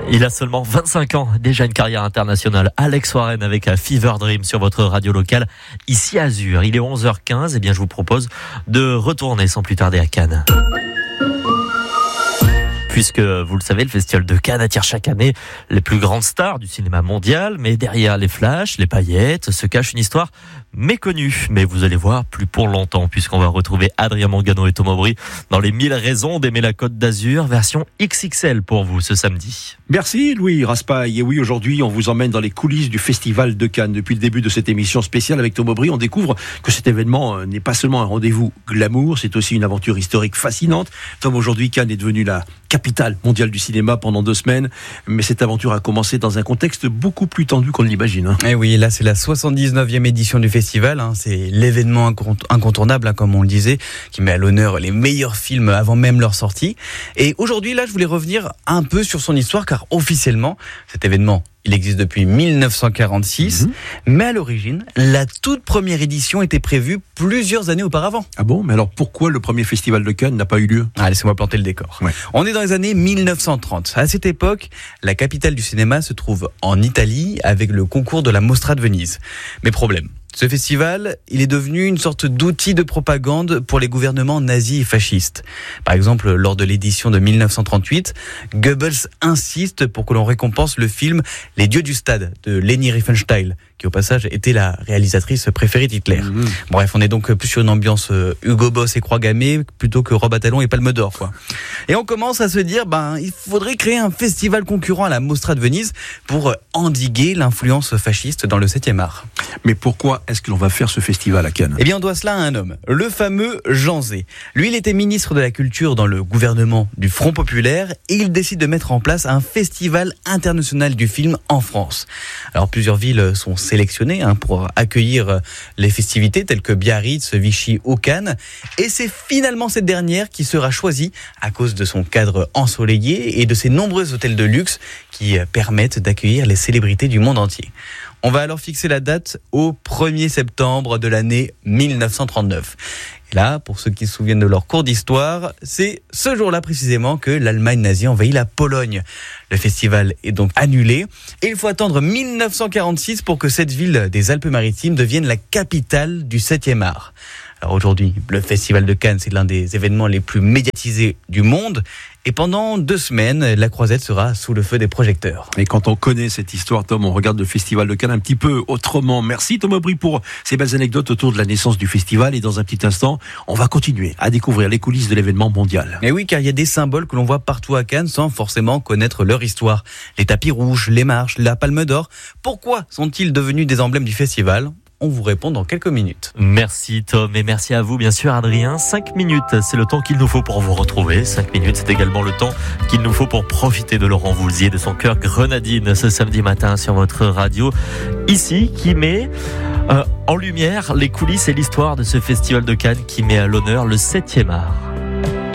Il a seulement 25 ans, déjà une carrière internationale. Alex Warren avec Fever Dream sur votre radio locale, ici à Azur. Il est 11h15, et bien je vous propose de retourner sans plus tarder à Cannes. Puisque, vous le savez, le Festival de Cannes attire chaque année les plus grandes stars du cinéma mondial. Mais derrière les flashs, les paillettes, se cache une histoire méconnue. Mais vous allez voir, plus pour longtemps, puisqu'on va retrouver Adrien Mangano et Tom Aubry dans les 1000 raisons d'aimer la Côte d'Azur, version XXL pour vous ce samedi. Merci Louis Raspail. Et oui, aujourd'hui, on vous emmène dans les coulisses du Festival de Cannes. Depuis le début de cette émission spéciale avec Tom Aubry, on découvre que cet événement n'est pas seulement un rendez-vous glamour, c'est aussi une aventure historique fascinante. Tom, aujourd'hui, Cannes est devenue la capitale mondiale du cinéma pendant 2 semaines, mais cette aventure a commencé dans un contexte beaucoup plus tendu qu'on l'imagine. Et oui, là c'est la 79e édition du festival, c'est l'événement incontournable, comme on le disait, qui met à l'honneur les meilleurs films avant même leur sortie. Et aujourd'hui, là, je voulais revenir un peu sur son histoire, car officiellement, cet événement, il existe depuis 1946, mais à l'origine, la toute première édition était prévue plusieurs années auparavant. Ah bon? Mais alors pourquoi le premier festival de Cannes n'a pas eu lieu? Laissez-moi planter le décor. Ouais. On est dans les années 1930. À cette époque, la capitale du cinéma se trouve en Italie avec le concours de la Mostra de Venise. Mais problème, ce festival, il est devenu une sorte d'outil de propagande pour les gouvernements nazis et fascistes. Par exemple, lors de l'édition de 1938, Goebbels insiste pour que l'on récompense le film Les Dieux du Stade de Leni Riefenstahl, qui au passage était la réalisatrice préférée d'Hitler. Bref, on est donc plus sur une ambiance Hugo Boss et Croix Gammée plutôt que Rob Attalon et Palme d'Or, quoi. Et on commence à se dire, il faudrait créer un festival concurrent à la Mostra de Venise pour endiguer l'influence fasciste dans le 7e art. Mais pourquoi est-ce que l'on va faire ce festival à Cannes? Eh bien, on doit cela à un homme, le fameux Jean Zay. Lui, il était ministre de la Culture dans le gouvernement du Front Populaire et il décide de mettre en place un festival international du film en France. Alors, plusieurs villes sont sélectionnées pour accueillir les festivités telles que Biarritz, Vichy ou Cannes. Et c'est finalement cette dernière qui sera choisie à cause de son cadre ensoleillé et de ses nombreux hôtels de luxe qui permettent d'accueillir les célébrités du monde entier. On va alors fixer la date au 1er septembre de l'année 1939. Et là, pour ceux qui se souviennent de leur cours d'histoire, c'est ce jour-là précisément que l'Allemagne nazie envahit la Pologne. Le festival est donc annulé et il faut attendre 1946 pour que cette ville des Alpes-Maritimes devienne la capitale du 7e art. Alors aujourd'hui, le Festival de Cannes, c'est l'un des événements les plus médiatisés du monde. Et pendant 2 semaines, la Croisette sera sous le feu des projecteurs. Et quand on connaît cette histoire, Tom, on regarde le Festival de Cannes un petit peu autrement. Merci Tom Aubry pour ces belles anecdotes autour de la naissance du festival. Et dans un petit instant, on va continuer à découvrir les coulisses de l'événement mondial. Et oui, car il y a des symboles que l'on voit partout à Cannes sans forcément connaître leur histoire. Les tapis rouges, les marches, la Palme d'Or. Pourquoi sont-ils devenus des emblèmes du festival ? On vous répond dans quelques minutes. Merci Tom et merci à vous bien sûr Adrien. 5 minutes, c'est le temps qu'il nous faut pour vous retrouver. 5 minutes, c'est également le temps qu'il nous faut pour profiter de Laurent Voulzier, de son cœur grenadine ce samedi matin sur votre radio. Ici, qui met en lumière les coulisses et l'histoire de ce festival de Cannes qui met à l'honneur le 7e art.